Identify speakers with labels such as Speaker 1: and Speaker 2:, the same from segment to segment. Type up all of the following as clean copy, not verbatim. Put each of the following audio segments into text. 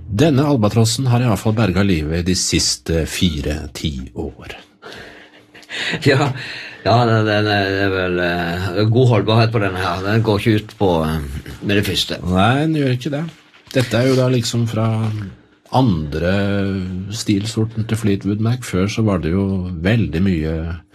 Speaker 1: Denne albatrossen har I hvert fall berget livet de siste 4-10 år.
Speaker 2: Ja, det er vel god holdbarhet på denne her. Den går ikke ut på med det første.
Speaker 1: Nei, den gjør ikke det. Dette er jo da liksom fra andre stilsorten til Fleetwood Mac. Før så var det jo veldig mye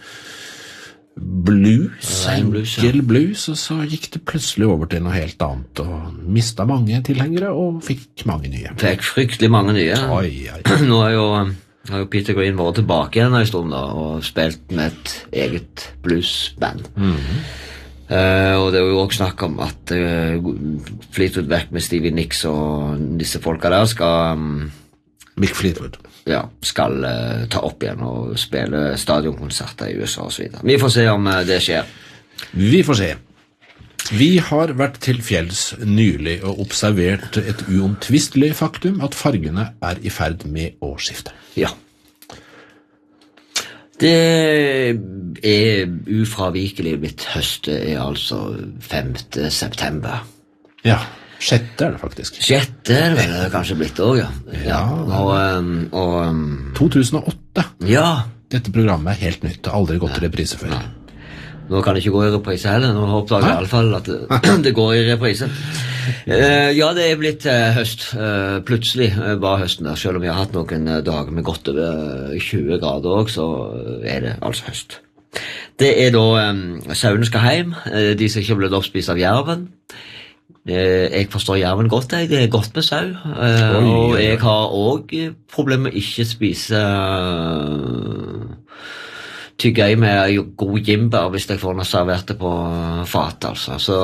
Speaker 1: blues, enkel blues, og så gikk det plutselig over til noe helt annet, og mistet mange tilhengere, og fikk mange nye.
Speaker 2: Fikk fryktelig mange nye.
Speaker 1: Oi.
Speaker 2: Nå har jo Peter Green vært tilbake igjen en stund da, og spilt med et eget bluesband. Og det er jo også snakk om at Fleetwood Mac med Stevie Nicks og disse folka der skal
Speaker 1: Mick Fleetwood.
Speaker 2: Ja, skal ta opp igjen og spille stadionkonserter I USA og så videre. Vi får se om det skjer.
Speaker 1: Vi får se. Vi har vært til fjells nylig og observert et uomtvistelig faktum at fargene I ferd med å skifte.
Speaker 2: Ja. Det ufravikelig blitt høst, altså 5. september.
Speaker 1: Ja, 6. det faktisk.
Speaker 2: 6. det vel kanskje blitt også, ja. Og
Speaker 1: 2008.
Speaker 2: Ja.
Speaker 1: Dette programmet helt nytt, har aldri gått I reprise før.
Speaker 2: Nei. Nå kan det ikke gå I reprise heller, nå oppdager jeg I alle fall at det går I reprise. Ja, det blitt høst. Plutselig var høsten der, selv om vi har hatt noen dager med godt over 20 grader også, så det altså høst. Det da sauene skal hjem, de som ikke har blitt oppspist av jerven. Jeg forstår jerven godt, det godt med sau, og jeg har også problemer med ikke spise tyggøy med god jimber hvis jeg får noe servert det på fat, altså. Så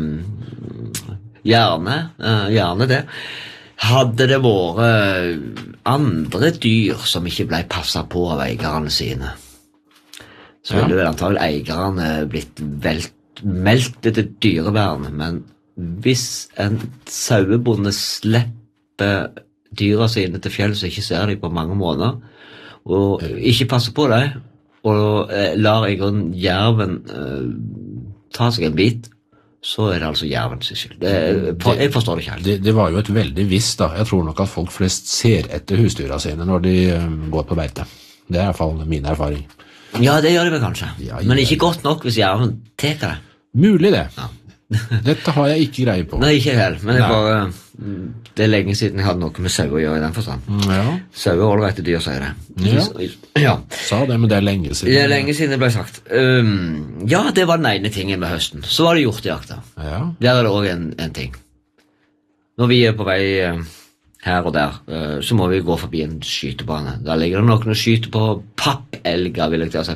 Speaker 2: gjerne det. Hadde det vært andre dyr som ikke ble passet på av eierne sine, så ville vel antagelig eierne blitt meldt til dyrevern, men hvis en sauebonde slipper dyra sine til fjell så ikke ser de på mange måneder, og ikke passer på det, og lar jerven ta seg en bit, så det altså jervens skyld. Jeg forstår det ikke helt.
Speaker 1: Det var jo et veldig visst da. Jeg tror nok at folk flest ser etter husdyra sine når de går på beite. Det I hvert fall min erfaring.
Speaker 2: Ja, det gjør de vel kanskje. Men ikke godt nok hvis jerven teker det.
Speaker 1: Mulig det. Ja. Dette har jeg ikke greie på.
Speaker 2: Nei, ikke helt, men det lenge siden jeg hadde noe med sau å gjøre I den forstand.
Speaker 1: Ja.
Speaker 2: Sau ålreite dyr, sier det.
Speaker 1: Ja. Sa det, men det lenge siden.
Speaker 2: Det lenge siden det ble sagt. Ja, det var den ene tingen med høsten. Så var det hjortejakta.
Speaker 1: Ja.
Speaker 2: Der det også en ting. Når vi på vei her og der, så må vi gå forbi en skytebane. Der ligger det noen å skyte på pappelger, vil jeg til å si.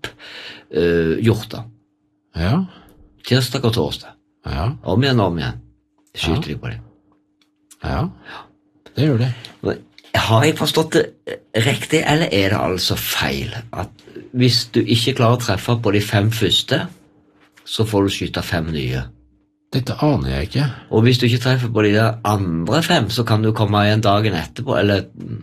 Speaker 2: Hjorter.
Speaker 1: Ja.
Speaker 2: Tirsdag og torsdag.
Speaker 1: Ja.
Speaker 2: Om igjen. Skyter de på det.
Speaker 1: Ja, det gjør det.
Speaker 2: Har jeg forstått det riktig, eller det altså feil? At hvis du ikke klarer å treffe på de 5 første, så får du skyte 5 nye.
Speaker 1: Dette aner jeg ikke.
Speaker 2: Og hvis du ikke treffer på de der andre 5, så kan du komme igjen dagen etterpå, eller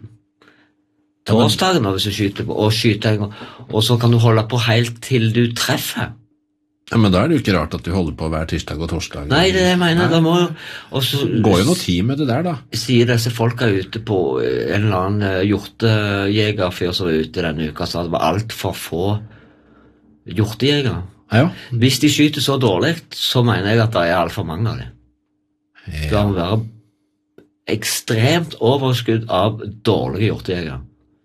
Speaker 2: torsdagen hvis du skyter på, og skyte en gang. Og så kan du holde på helt til du treffer.
Speaker 1: Ja, men da det jo ikke rart at du holder på hver tirsdag og torsdag.
Speaker 2: Nei, det jeg mener. Da må jo...
Speaker 1: Går jo noe tid med det der, da.
Speaker 2: Sier disse folka ute på en eller annen hjortejegerfyr som var ute denne uka, så det var alt for få hjortejegere.
Speaker 1: Ja.
Speaker 2: Hvis de skyter så dårlig, så mener jeg at det alt for mange av dem. Ja. Det må være ekstremt overskudd av dårlige hjortejegere.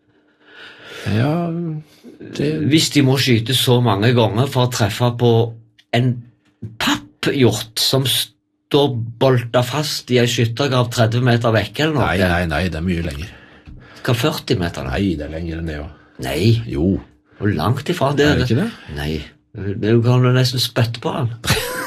Speaker 1: Ja...
Speaker 2: Hvis de må skyte så mange ganger for å treffe på en papphjort som står boltet fast I en skyttergrav 30 meter vekk eller noe.
Speaker 1: Nei, det mye lenger.
Speaker 2: Hva 40 meter da?
Speaker 1: Nei, det lenger enn det også.
Speaker 2: Nei.
Speaker 1: Jo.
Speaker 2: Og langt ifra det.
Speaker 1: Det ikke det?
Speaker 2: Nei. Du kan jo nesten spytte på han.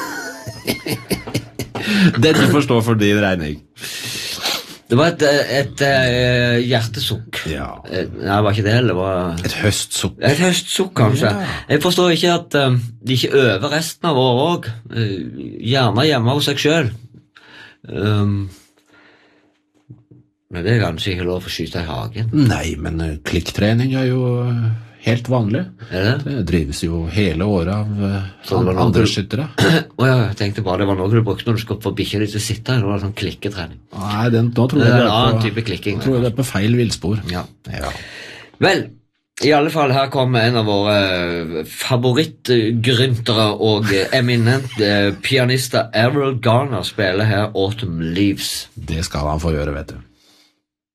Speaker 1: Dette forstår for din regning.
Speaker 2: Det var et hjertesukk.
Speaker 1: Ja.
Speaker 2: Nei, var ikke det heller. Det var
Speaker 1: et høstsukk.
Speaker 2: Et høstsukk, kanskje. Ja. Jeg forstår ikke at de ikke øver resten av året også. Gjerne hjemme hos seg selv. Men det kanskje ikke lov å skyte I hagen.
Speaker 1: Nei, men klikktrening jo helt vanlig. Det drives jo hele året av andre skyttere.
Speaker 2: Jeg tenkte bare det var noe du brukte når du skulle få bikkja di til å sitte, det var sånn klikketrening.
Speaker 1: Nei, nå tror jeg det er på feil villspor.
Speaker 2: Ja. Vel, i alle fall her kommer en av våre favorittgryntere og eminent pianister, Errol Garner, spiller her Autumn Leaves.
Speaker 1: Det skal han få gjøre, vet du.